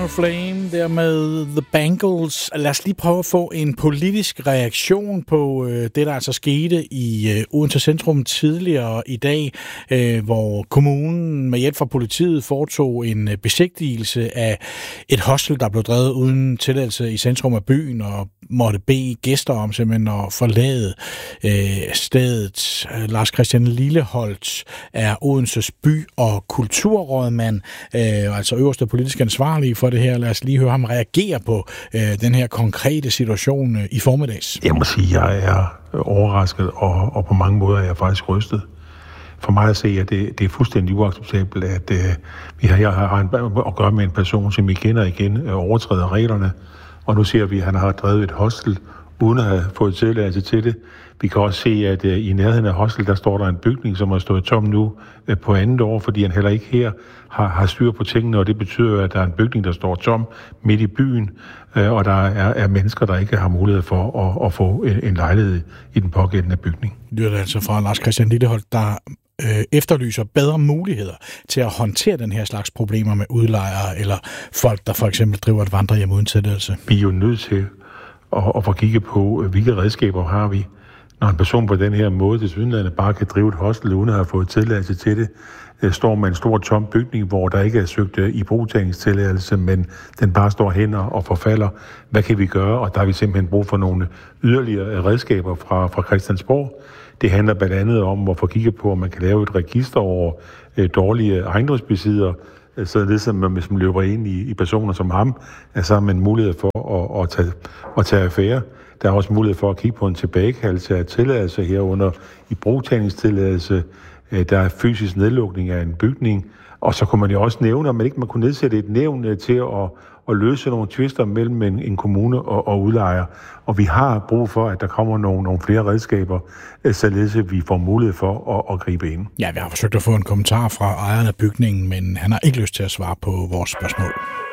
Flame, der med The Bangles. Lad os lige prøve at få en politisk reaktion på det, der altså skete i Odense Centrum tidligere i dag, hvor kommunen med hjælp fra politiet foretog en besigtigelse af et hostel, der blev drevet uden tilladelse i centrum af byen, og måtte bede gæster om simpelthen at forlade stedet. Lars Christian Lilleholt er Odenses by- og kulturrådmand, altså øverste politisk ansvarlig for det her. Lad os lige høre ham reagere på den her konkrete situation i formiddags. Jeg må sige, at jeg er overrasket, og på mange måder er jeg faktisk rystet. For mig at se, at det er fuldstændig uacceptabelt, at jeg har at gøre med en person, som igen og igen overtræder reglerne. Og nu ser vi, at han har drevet et hostel, uden at have fået tilladelse til det. Vi kan også se, at i nærheden af hostel, der står der en bygning, som har stået tom nu på andet år, fordi han heller ikke her har styr på tingene, og det betyder, at der er en bygning, der står tom midt i byen, og der er mennesker, der ikke har mulighed for at få en lejlighed i den pågældende bygning. Det er altså fra Lars Christian Lilleholt, der efterlyser bedre muligheder til at håndtere den her slags problemer med udlejere eller folk, der for eksempel driver et vandrehjem uden tilladelse. Vi er jo nødt til at få kigget på, hvilke redskaber har vi, når en person på den her måde tilsyneladende bare kan drive et hostel uden at have fået tilladelse til det, står med en stor tom bygning, hvor der ikke er søgt ibrugtagningstilladelse, men den bare står hen og forfalder. Hvad kan vi gøre? Og der har vi simpelthen brug for nogle yderligere redskaber fra Christiansborg. Det handler blandt andet om at få kigget på, om man kan lave et register over dårlige ejendomsbesiddere, således at man, hvis man løber ind i personer som ham, så har man mulighed for at tage affære. Der er også mulighed for at kigge på en tilbagekaldelse af tilladelse herunder ibrugtagningstilladelse. Der er fysisk nedlukning af en bygning. Og så kunne man jo også nævne, om man ikke kunne nedsætte et nævn til at løse nogle tvister mellem en kommune og udlejer. Og vi har brug for, at der kommer nogle flere redskaber, således at vi får mulighed for at gribe ind. Ja, vi har forsøgt at få en kommentar fra ejeren af bygningen, men han har ikke lyst til at svare på vores spørgsmål.